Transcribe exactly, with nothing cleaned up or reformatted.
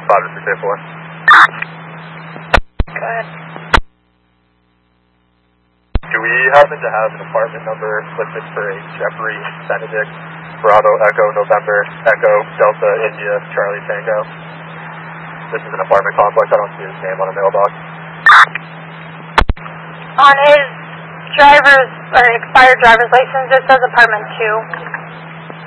five to six eight four. Go ahead. Do we happen to have an apartment number listed for a Jeffrey Benedict, Bravo Echo November Echo Delta India Charlie Tango? This is an apartment complex. I don't see his name on a mailbox. On his driver's, or expired driver's license, it says apartment two.